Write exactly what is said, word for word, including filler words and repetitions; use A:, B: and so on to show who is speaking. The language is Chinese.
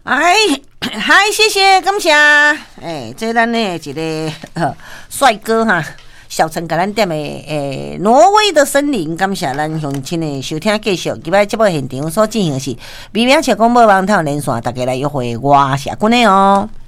A: 哎，嗨，谢谢，感谢。哎，这咱的一个呃帅哥哈，小陈给咱点的诶，挪威的森林，感谢咱乡亲的收听继续。今摆节目现场所进行的是微名车广播网台连线，大家来约会我社君的哦。